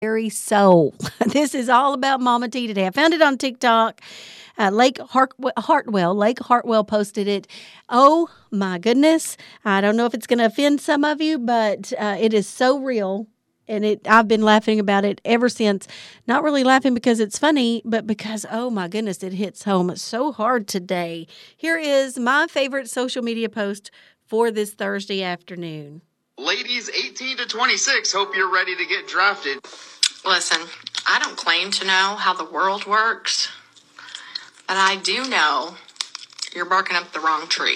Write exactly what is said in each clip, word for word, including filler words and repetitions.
very soul. This is all about Mama T today. I found it on TikTok. Uh, Lake Hart- Hartwell, Lake Hartwell posted it. Oh my goodness. I don't know if it's going to offend some of you, but uh, it is so real. And it, I've been laughing about it ever since. Not really laughing because it's funny, but because, oh my goodness, it hits home so hard today. Here is my favorite social media post for this Thursday afternoon. Ladies eighteen to twenty-six, hope you're ready to get drafted. Listen, I don't claim to know how the world works, but I do know you're barking up the wrong tree.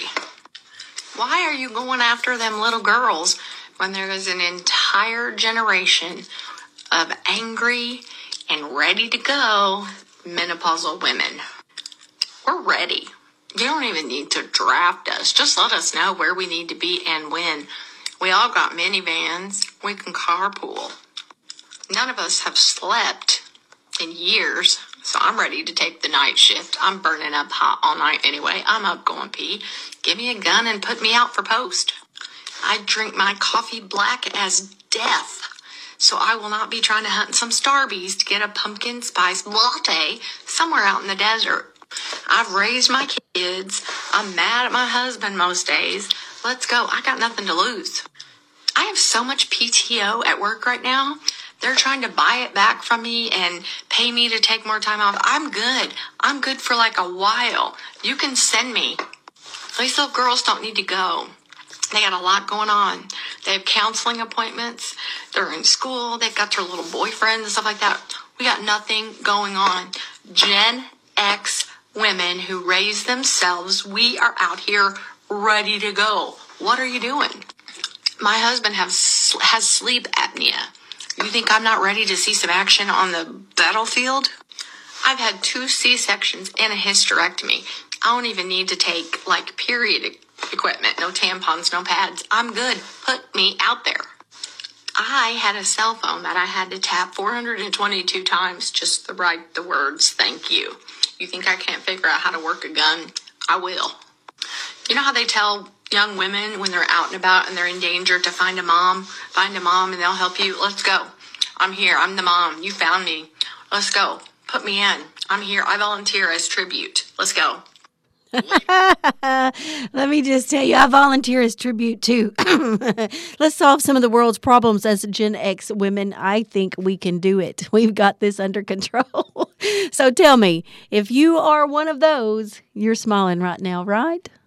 Why are you going after them little girls when there is an entire generation of angry and ready to go menopausal women? We're ready. You don't even need to draft us. Just let us know where we need to be and when. We all got minivans. We can carpool. None of us have slept in years, so I'm ready to take the night shift. I'm burning up hot all night anyway. I'm up going pee. Give me a gun and put me out for post. I drink my coffee black as death, so I will not be trying to hunt some Starbies to get a pumpkin spice latte somewhere out in the desert. I've raised my kids. I'm mad at my husband most days. Let's go. I got nothing to lose. I have so much P T O at work right now. They're trying to buy it back from me and pay me to take more time off. I'm good. I'm good for like a while. You can send me. These little girls don't need to go. They got a lot going on. They have counseling appointments. They're in school. They've got their little boyfriends and stuff like that. We got nothing going on. Gen X women who raise themselves, we are out here ready to go. What are you doing? My husband has, has sleep apnea. You think I'm not ready to see some action on the battlefield? I've had two C-sections and a hysterectomy. I don't even need to take, like, period equipment. No tampons, no pads. I'm good. Put me out there. I had a cell phone that I had to tap four hundred twenty-two times just to write the words, thank you. You think I can't figure out how to work a gun? I will. You know how they tell young women when they're out and about and they're in danger to find a mom? Find a mom and they'll help you. Let's go. I'm here. I'm the mom. You found me. Let's go. Put me in. I'm here. I volunteer as tribute. Let's go. Let me just tell you, I volunteer as tribute too. Let's solve some of the world's problems as Gen X women. I think we can do it. We've got this under control. So tell me, if you are one of those, you're smiling right now, right?